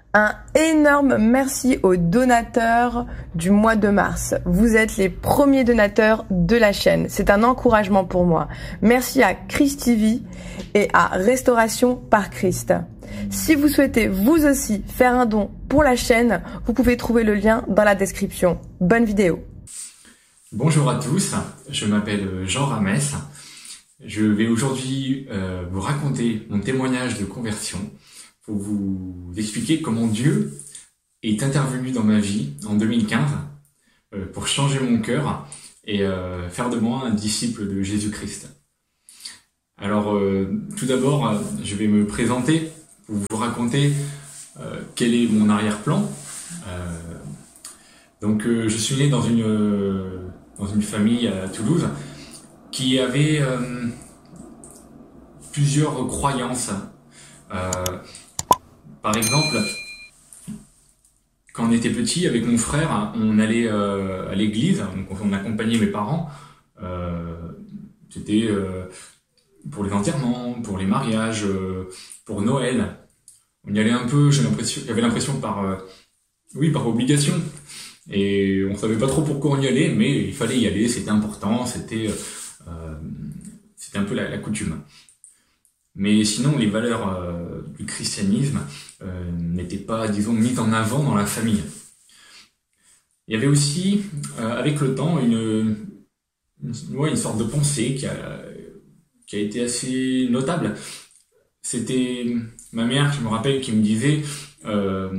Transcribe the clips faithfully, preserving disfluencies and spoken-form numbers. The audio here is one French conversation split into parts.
Un énorme merci aux donateurs du mois de mars. Vous êtes les premiers donateurs de la chaîne. C'est un encouragement pour moi. Merci à Christ T V et à Restauration par Christ. Si vous souhaitez vous aussi faire un don pour la chaîne, vous pouvez trouver le lien dans la description. Bonne vidéo. Bonjour à tous, je m'appelle Jean Ramès. Je vais aujourd'hui euh, vous raconter mon témoignage de conversion pour vous expliquer comment Dieu est intervenu dans ma vie en deux mille quinze euh, pour changer mon cœur et euh, faire de moi un disciple de Jésus-Christ. Alors euh, tout d'abord, je vais me présenter pour vous raconter euh, quel est mon arrière-plan. Euh, donc euh, je suis né dans une, euh, dans une famille à Toulouse qui avait euh, plusieurs croyances. Euh, par exemple, quand on était petit, avec mon frère, on allait euh, à l'église, donc on accompagnait mes parents. Euh, C'était euh, pour les enterrements, pour les mariages, euh, pour Noël. On y allait un peu, j'ai l'impression, j'avais l'impression par, euh, oui, par obligation. Et on savait pas trop pourquoi on y allait, mais il fallait y aller, c'était important, c'était euh, c'était un peu la, la coutume. Mais sinon, les valeurs euh, du christianisme euh, n'étaient pas, disons, mises en avant dans la famille. Il y avait aussi, euh, avec le temps, une, une, ouais, une sorte de pensée qui a, qui a été assez notable. C'était ma mère, je me rappelle, qui me disait euh,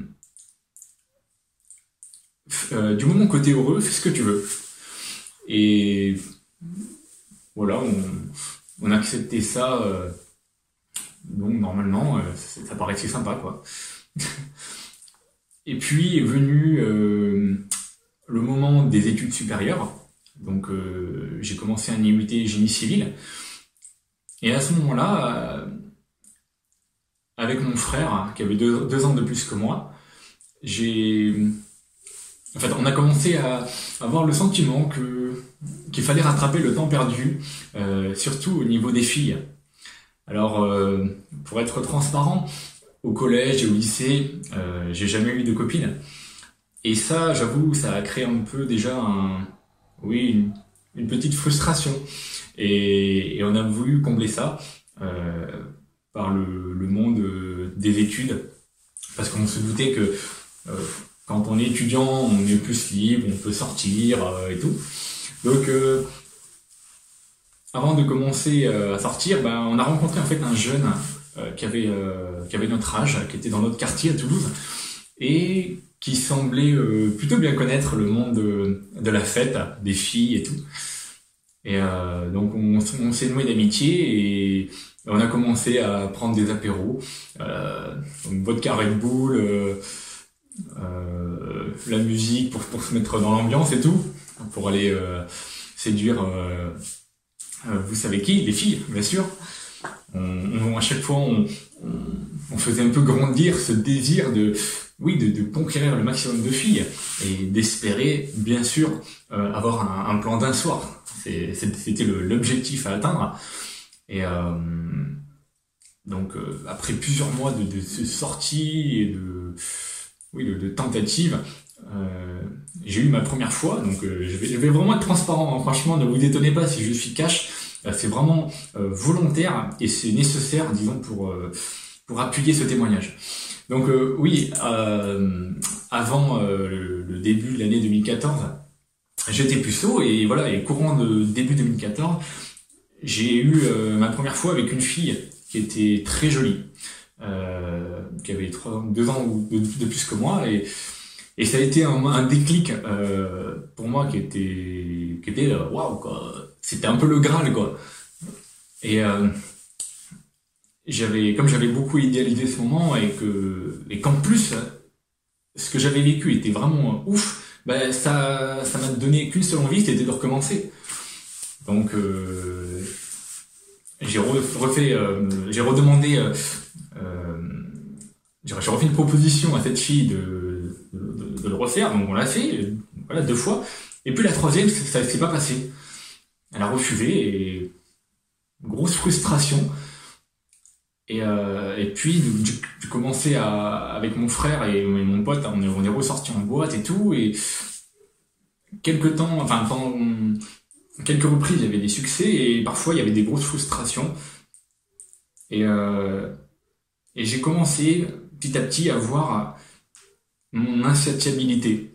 euh, du moment que t'es heureux, fais ce que tu veux. Et voilà, on, on acceptait ça. Euh, donc normalement, euh, ça paraissait sympa, quoi. Et puis est venu euh, le moment des études supérieures. Donc euh, j'ai commencé un I U T génie civil. Et à ce moment-là, euh, avec mon frère, qui avait deux, deux ans de plus que moi, j'ai... En fait, on a commencé à avoir le sentiment que qu'il fallait rattraper le temps perdu, euh, surtout au niveau des filles. Alors, euh, pour être transparent, au collège et au lycée, euh, j'ai jamais eu de copine. Et ça, j'avoue, ça a créé un peu déjà un, oui, une, une petite frustration. Et, et on a voulu combler ça euh, par le, le monde des études, parce qu'on se doutait que euh, quand on est étudiant, on est plus libre, on peut sortir euh, et tout. Donc, euh, avant de commencer euh, à sortir, ben, on a rencontré en fait un jeune euh, qui avait euh, qui avait notre âge, qui était dans notre quartier à Toulouse, et qui semblait euh, plutôt bien connaître le monde de, de la fête, des filles et tout. Et euh, donc, on, on s'est noué d'amitié et on a commencé à prendre des apéros, euh, donc vodka Red Bull, euh, euh, la musique pour, pour se mettre dans l'ambiance et tout, pour aller euh, séduire, euh, euh, vous savez qui, les filles, bien sûr. On, on, à chaque fois, on, on, on faisait un peu grandir ce désir de, oui, de, de conquérir le maximum de filles et d'espérer, bien sûr, euh, avoir un, un plan d'un soir. C'était l'objectif à atteindre. Et euh, donc, euh, après plusieurs mois de, de sorties et de, oui, de, de tentatives, euh, j'ai eu ma première fois. Donc, euh, je, vais, je vais vraiment être transparent. Hein. Franchement, ne vous étonnez pas si je suis cash. Euh, c'est vraiment euh, volontaire et c'est nécessaire, disons, pour euh, pour appuyer ce témoignage. Donc, euh, oui, euh, avant euh, le, le début de l'année deux mille quatorze, j'étais puceau et voilà. Et courant de début deux mille quatorze. J'ai eu euh, ma première fois avec une fille qui était très jolie, euh, qui avait trois, deux ans de, de plus que moi, et, et ça a été un, un déclic euh, pour moi qui était, qui était waouh quoi. C'était un peu le Graal quoi. Et euh, j'avais, comme j'avais beaucoup idéalisé ce moment et que, et qu'en plus ce que j'avais vécu était vraiment ouf, ben ça, ça m'a donné qu'une seule envie, c'était de recommencer. Donc, euh, j'ai refait, euh, j'ai redemandé, euh, euh, j'ai refait une proposition à cette fille de, de, de le refaire. Donc, on l'a fait, voilà, deux fois. Et puis la troisième, ça ne s'est pas passé. Elle a refusé et grosse frustration. Et, euh, et puis j'ai j'ai commencé à, avec mon frère et, et mon pote, on est, on est ressorti en boîte et tout, et quelques temps, enfin pendant quelques reprises, il y avait des succès et parfois il y avait des grosses frustrations. Et, euh, et j'ai commencé petit à petit à voir mon insatiabilité.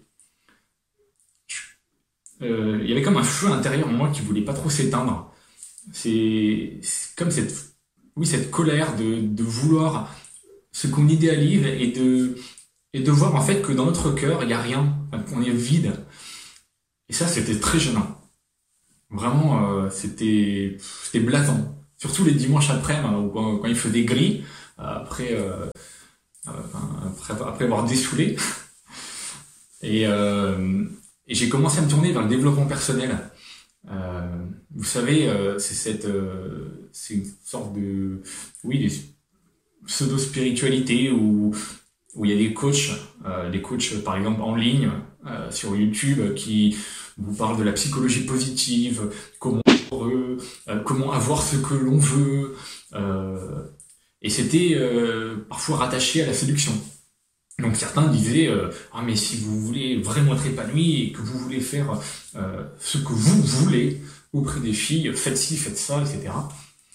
Euh, il y avait comme un feu intérieur en moi qui voulait pas trop s'éteindre. C'est c'est comme cette, oui, cette colère de, de vouloir ce qu'on idéalise et de, et de voir en fait que dans notre cœur, il n'y a rien, enfin, qu'on est vide. Et ça, c'était très gênant. Vraiment, euh, c'était, c'était blatant. Surtout les dimanches après-midi, hein, quand, quand il faisait gris, euh, après, euh, euh, après, après avoir dessoulé. Et, euh, et j'ai commencé à me tourner vers le développement personnel. Euh, vous savez, euh, c'est cette, euh, c'est une sorte de, oui, des pseudo-spiritualité où, où il y a des coachs, euh, des coachs par exemple en ligne, euh, sur YouTube, qui vous parlent de la psychologie positive, comment être heureux, euh, comment avoir ce que l'on veut, euh, et c'était euh, parfois rattaché à la séduction. Donc certains disaient euh, ah mais si vous voulez vraiment être épanoui et que vous voulez faire euh, ce que vous voulez auprès des filles, faites ci, faites ça, et cetera.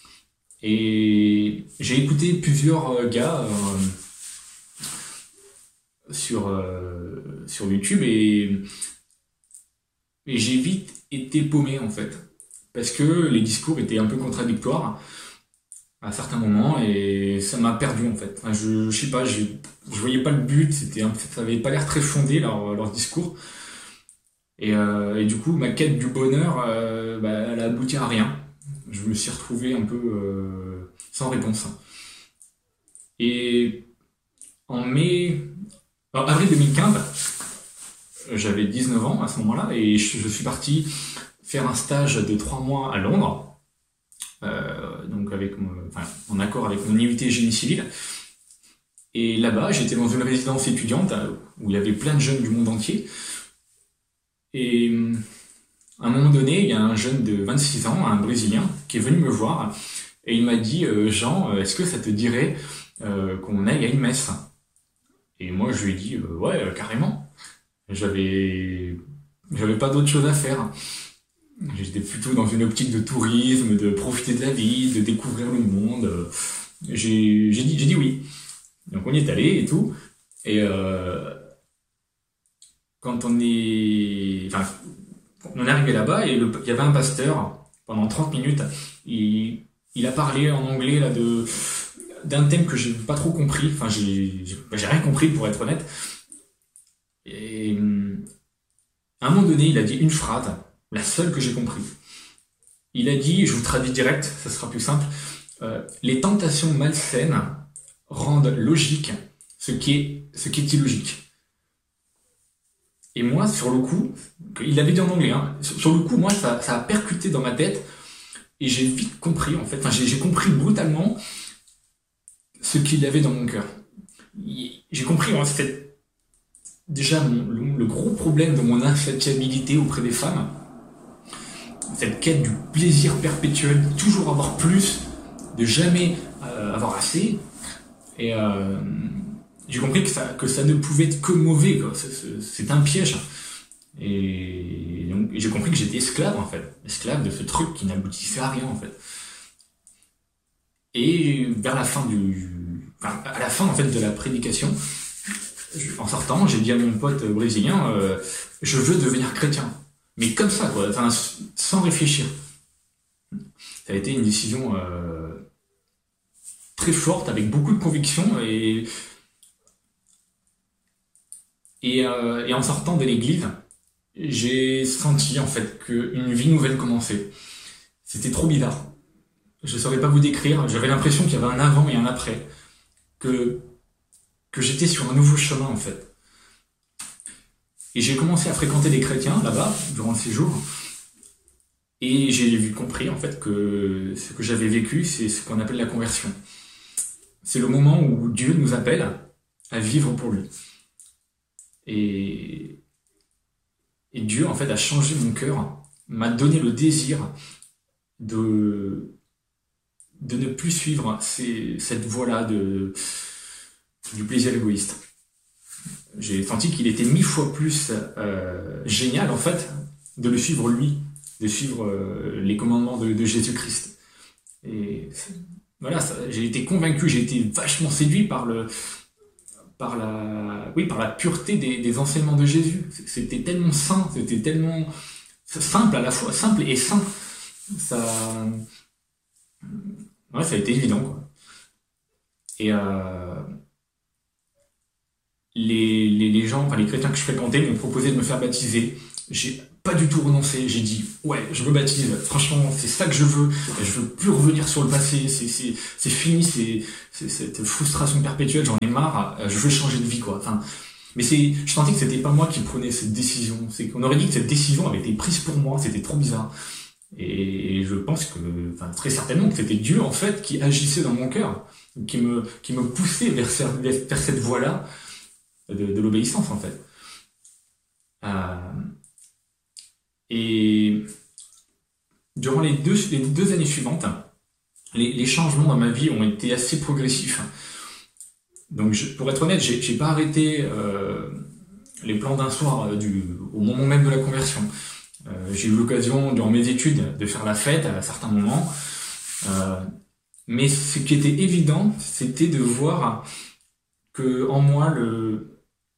Et j'ai écouté plusieurs euh, gars euh, sur euh, sur YouTube et, et j'ai vite été paumé en fait, parce que les discours étaient un peu contradictoires à certains moments et ça m'a perdu en fait. Enfin, je, je sais pas, je, je voyais pas le but, c'était un, ça avait pas l'air très fondé leur, leur discours. Et, euh, et du coup, ma quête du bonheur, euh, bah, elle a abouti à rien. Je me suis retrouvé un peu euh, sans réponse. Et en mai, en avril deux mille quinze, j'avais dix-neuf ans à ce moment-là et je, je suis parti faire un stage de trois mois à Londres. Euh, donc avec mon, enfin, en accord avec mon I U T génie civil. Et là-bas, j'étais dans une résidence étudiante où il y avait plein de jeunes du monde entier. Et à un moment donné, il y a un jeune de vingt-six ans, un Brésilien, qui est venu me voir et il m'a dit euh, Jean, est-ce que ça te dirait euh, qu'on aille à une messe? Et moi, je lui ai dit euh, ouais, euh, carrément. J'avais, j'avais pas d'autre chose à faire. J'étais plutôt dans une optique de tourisme, de profiter de la vie, de découvrir le monde. J'ai, j'ai dit, j'ai dit oui. Donc on y est allé et tout. Et euh, quand on est, enfin, on est arrivé là-bas et le, il y avait un pasteur pendant trente minutes. Il, il a parlé en anglais là de d'un thème que j'ai pas trop compris. Enfin, j'ai, j'ai, j'ai rien compris pour être honnête. Et à un moment donné, il a dit une phrase. La seule que j'ai compris. Il a dit, je vous traduis direct, ça sera plus simple, euh, les tentations malsaines rendent logique ce qui est, ce qui est illogique. Et moi, sur le coup, il l'avait dit en anglais, hein, sur le coup, moi, ça, ça a percuté dans ma tête et j'ai vite compris, en fait, enfin, j'ai, j'ai compris brutalement ce qu'il y avait dans mon cœur. J'ai compris, hein, c'était déjà mon, le, le gros problème de mon insatiabilité auprès des femmes. Cette quête du plaisir perpétuel, de toujours avoir plus, de jamais euh, avoir assez. Et euh, j'ai compris que ça, que ça ne pouvait être que mauvais, quoi. C'est, c'est, c'est un piège. Et donc j'ai compris que j'étais esclave, en fait. Esclave de ce truc qui n'aboutissait à rien, en fait. Et vers la fin du... Enfin, à la fin, en fait, de la prédication, en sortant, j'ai dit à mon pote brésilien, euh, je veux devenir chrétien. Mais comme ça, quoi, enfin, sans réfléchir. Ça a été une décision euh, très forte, avec beaucoup de conviction, et, et, euh, et en sortant de l'église, j'ai senti en fait qu'une vie nouvelle commençait. C'était trop bizarre. Je ne saurais pas vous décrire, j'avais l'impression qu'il y avait un avant et un après, que, que j'étais sur un nouveau chemin en fait. Et j'ai commencé à fréquenter des chrétiens là-bas, durant le séjour. Et j'ai vu, compris en fait que ce que j'avais vécu, c'est ce qu'on appelle la conversion. C'est le moment où Dieu nous appelle à vivre pour lui. Et, et Dieu en fait a changé mon cœur, m'a donné le désir de, de ne plus suivre ces, cette voie-là de, du plaisir égoïste. J'ai senti qu'il était mille fois plus euh, génial, en fait, de le suivre lui, de suivre euh, les commandements de, de Jésus-Christ. Et voilà, ça, j'ai été convaincu, j'ai été vachement séduit par le, par la, oui, par la pureté des, des enseignements de Jésus. C'était tellement sain, c'était tellement simple à la fois, simple et sain. Ça, ouais, ça a été évident, quoi. Et euh, les, les, les gens, enfin les chrétiens que je fréquentais m'ont proposé de me faire baptiser. J'ai pas du tout renoncé, j'ai dit ouais, je me baptise, franchement c'est ça que je veux, je veux plus revenir sur le passé, c'est, c'est, c'est fini, c'est, c'est cette frustration perpétuelle, j'en ai marre, je veux changer de vie, quoi. Enfin, mais c'est, je sentais que c'était pas moi qui prenais cette décision, c'est qu'on aurait dit que cette décision avait été prise pour moi, c'était trop bizarre. Et je pense que, enfin très certainement que c'était Dieu en fait qui agissait dans mon cœur, qui me, qui me poussait vers, vers cette voie-là de, de l'obéissance en fait. Euh, Et durant les deux, les deux années suivantes, les, les changements dans ma vie ont été assez progressifs. Donc, je, pour être honnête, j'ai, j'ai pas arrêté euh, les plans d'un soir euh, du, au moment même de la conversion. Euh, j'ai eu l'occasion, durant mes études, de faire la fête à certains moments. Euh, mais ce qui était évident, c'était de voir que en moi, le,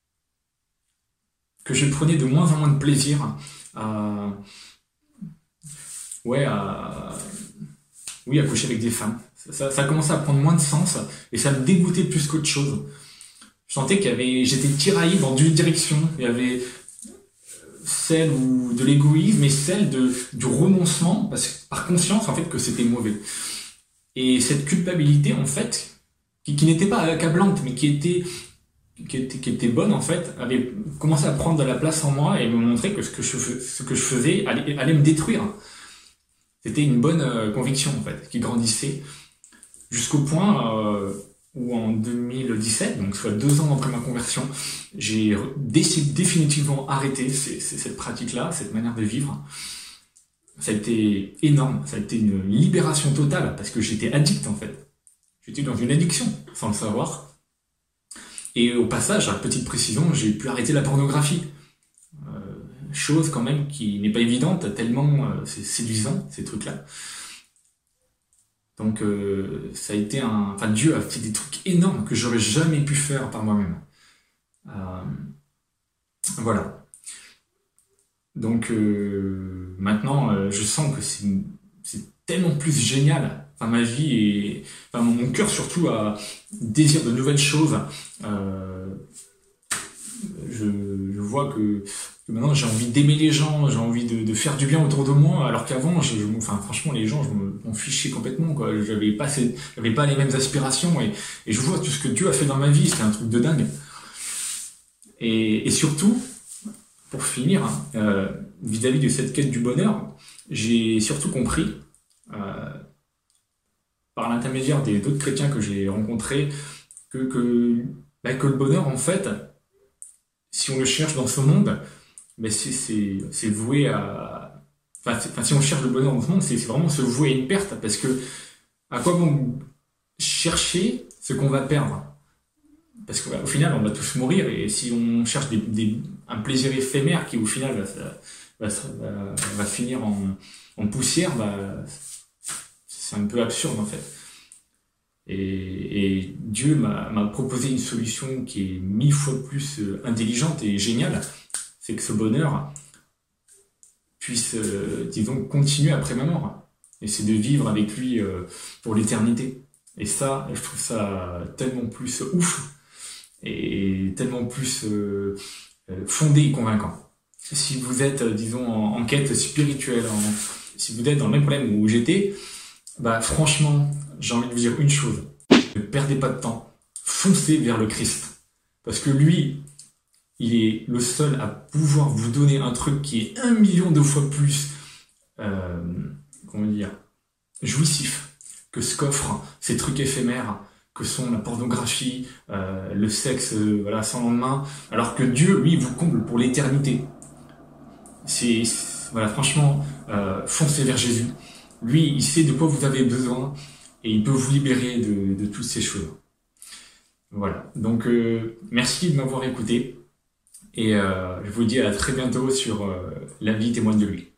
que je prenais de moins en moins de plaisir à, ouais, à, oui, à coucher avec des femmes. Ça, ça a commencé à prendre moins de sens et ça me dégoûtait plus qu'autre chose. Je sentais qu'il y avait, j'étais tiraillé dans deux directions. Il y avait celle où, de l'égoïsme et celle de, du renoncement, parce que, par conscience en fait que c'était mauvais. Et cette culpabilité en fait, qui, qui n'était pas accablante, mais qui était Qui était, qui était bonne en fait, avait commencé à prendre de la place en moi et me montrer que ce que je, ce que je faisais allait, allait me détruire. C'était une bonne euh, conviction en fait, qui grandissait jusqu'au point euh, où en deux mille dix-sept, donc soit deux ans après ma conversion, j'ai décidé définitivement arrêter ces, ces, cette pratique-là, cette manière de vivre. Ça a été énorme, ça a été une libération totale parce que j'étais addict en fait. J'étais dans une addiction sans le savoir. Et au passage, à petite précision, j'ai pu arrêter la pornographie. Euh, chose quand même qui n'est pas évidente, tellement euh, c'est séduisant, ces trucs-là. Donc euh, ça a été un... Enfin, Dieu a fait des trucs énormes que j'aurais jamais pu faire par moi-même. Euh, voilà. Donc euh, maintenant, euh, je sens que c'est, c'est tellement plus génial. Enfin, ma vie et enfin, mon cœur surtout a désir de nouvelles choses. Euh, je, je vois que, que maintenant j'ai envie d'aimer les gens, j'ai envie de, de faire du bien autour de moi, alors qu'avant, je, enfin franchement les gens, je me, m'en fichais complètement quoi. J'avais pas, ces, j'avais pas les mêmes aspirations et, et je vois tout ce que Dieu a fait dans ma vie, c'est un truc de dingue. Et, et surtout, pour finir, euh, vis-à-vis de cette quête du bonheur, j'ai surtout compris. Euh, par l'intermédiaire des d'autres chrétiens que j'ai rencontrés, que, que, bah, que le bonheur, en fait, si on le cherche dans ce monde, bah, c'est, c'est, c'est voué à... Enfin, c'est, enfin, si on cherche le bonheur dans ce monde, c'est, c'est vraiment se vouer à une perte, parce que à quoi bon chercher ce qu'on va perdre? Parce qu'au bah, final, on va tous mourir, et si on cherche des, des, un plaisir éphémère qui, au final, va, va, va, va finir en, en poussière, bah, c'est un peu absurde en fait. Et, et Dieu m'a, m'a proposé une solution qui est mille fois plus intelligente et géniale. C'est que ce bonheur puisse, euh, disons, continuer après ma mort. Et c'est de vivre avec lui euh, pour l'éternité. Et ça, je trouve ça tellement plus ouf et tellement plus euh, fondé et convaincant. Si vous êtes, disons, en, en quête spirituelle, en, si vous êtes dans le même problème où j'étais, bah franchement, j'ai envie de vous dire une chose. Ne perdez pas de temps. Foncez vers le Christ. Parce que lui, il est le seul à pouvoir vous donner un truc qui est un million de fois plus, euh, comment dire, jouissif que ce qu'offrent ces trucs éphémères que sont la pornographie, euh, le sexe, euh, voilà, sans lendemain. Alors que Dieu, lui, vous comble pour l'éternité. C'est, c'est voilà, franchement, euh, foncez vers Jésus. Lui, il sait de quoi vous avez besoin. et il peut vous libérer de, de toutes ces choses. Voilà, donc euh, merci de m'avoir écouté et euh, je vous dis à très bientôt sur euh, La vie témoigne de lui.